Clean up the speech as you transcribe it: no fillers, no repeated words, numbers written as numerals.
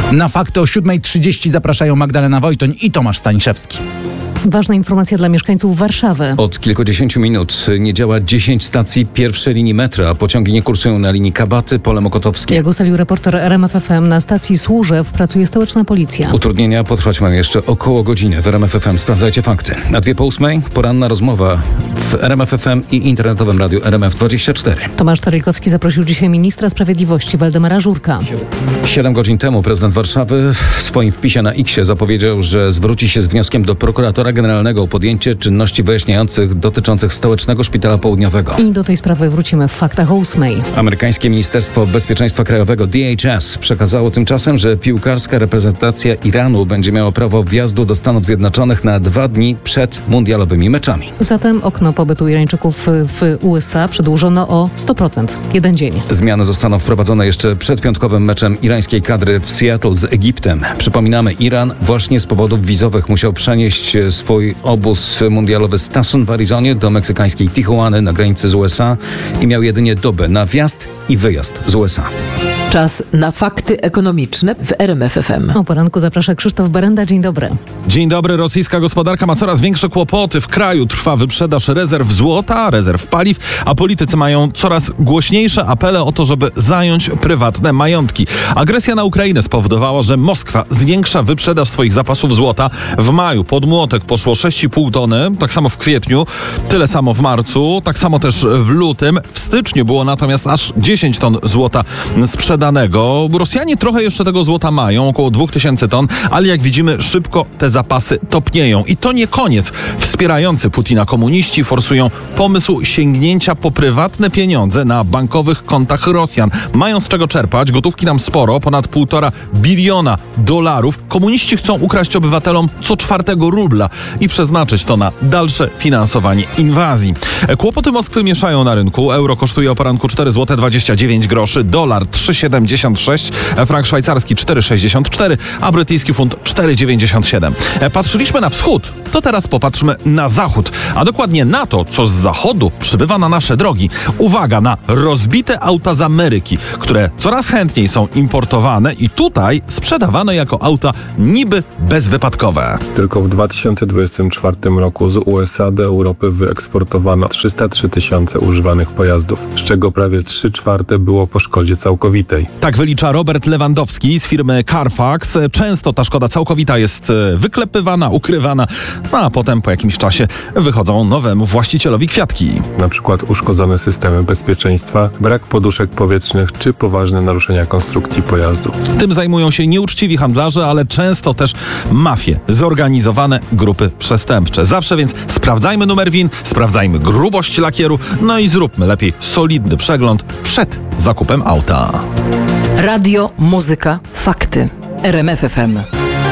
Na fakty o 7:30 zapraszają Magdalena Wojtoń i Tomasz Staniszewski. Ważna informacja dla mieszkańców Warszawy. Od kilkudziesięciu minut nie działa 10 stacji pierwszej linii metra. Pociągi nie kursują na linii Kabaty, Pole Mokotowskie. Jak ustalił reporter RMF FM, na stacji Służew pracuje stołeczna policja. Utrudnienia potrwać mają jeszcze około godziny. W RMF FM sprawdzajcie fakty. Na 2:08 poranna rozmowa w RMF FM i internetowym radiu RMF24. Tomasz Torejkowski zaprosił dzisiaj ministra sprawiedliwości Waldemara Żurka. 7 godzin temu prezydent Warszawy w swoim wpisie na X zapowiedział, że zwróci się z wnioskiem do prokuratora generalnego o podjęcie czynności wyjaśniających dotyczących Stołecznego Szpitala Południowego. I do tej sprawy wrócimy w faktach o 8:00. Amerykańskie Ministerstwo Bezpieczeństwa Krajowego DHS przekazało tymczasem, że piłkarska reprezentacja Iranu będzie miała prawo wjazdu do Stanów Zjednoczonych na 2 dni przed mundialowymi meczami. Zatem okno pobytu Irańczyków w USA przedłużono o 100%. 1 dzień. Zmiany zostaną wprowadzone jeszcze przed piątkowym meczem irańskiej kadry w Seattle z Egiptem. Przypominamy, Iran właśnie z powodów wizowych musiał przenieść swój obóz mundialowy z Tucson w Arizonie do meksykańskiej Tijuany na granicy z USA i miał jedynie dobę na wjazd i wyjazd z USA. Czas na fakty ekonomiczne w RMF FM. O poranku zaprasza Krzysztof Berenda. Dzień dobry. Dzień dobry. Rosyjska gospodarka ma coraz większe kłopoty. W kraju trwa wyprzedaż rezerw złota, rezerw paliw, a politycy mają coraz głośniejsze apele o to, żeby zająć prywatne majątki. Agresja na Ukrainę spowodowała, że Moskwa zwiększa wyprzedaż swoich zapasów złota. W maju pod młotek poszło 6,5 tony, tak samo w kwietniu, tyle samo w marcu, tak samo też w lutym. W styczniu było natomiast aż 10 ton złota sprzedanego. Rosjanie trochę jeszcze tego złota mają, około 2000 ton, ale jak widzimy, szybko te zapasy topnieją. I to nie koniec. Wspierający Putina komuniści forsują pomysł sięgnięcia po prywatne pieniądze na bankowych kontach Rosjan. Mają z czego czerpać, gotówki nam sporo, ponad 1,5 biliona dolarów. Komuniści chcą ukraść obywatelom co 4 rubla i przeznaczyć to na dalsze finansowanie inwazji. Kłopoty Moskwy mieszają na rynku. Euro kosztuje o poranku 4,29 zł, dolar 3,76, frank szwajcarski 4,64, a brytyjski funt 4,97. Patrzyliśmy na wschód, to teraz popatrzmy na zachód, a dokładnie na to, co z zachodu przybywa na nasze drogi. Uwaga na rozbite auta z Ameryki, które coraz chętniej są importowane i tutaj sprzedawane jako auta niby bezwypadkowe. Tylko w 2024 roku z USA do Europy wyeksportowano 303 tysiące używanych pojazdów, z czego prawie 3/4 było po szkodzie całkowitej. Tak wylicza Robert Lewandowski z firmy Carfax. Często ta szkoda całkowita jest wyklepywana, ukrywana, a potem po jakimś czasie wychodzą nowemu właścicielowi kwiatki. Na przykład uszkodzone systemy bezpieczeństwa, brak poduszek powietrznych czy poważne naruszenia konstrukcji pojazdu. Tym zajmują się nieuczciwi handlarze, ale często też mafie, zorganizowane grupy przestępcze. Zawsze więc sprawdzajmy numer VIN, sprawdzajmy grubość lakieru, no i zróbmy lepiej solidny przegląd przed zakupem auta. Radio, muzyka, fakty. RMF FM.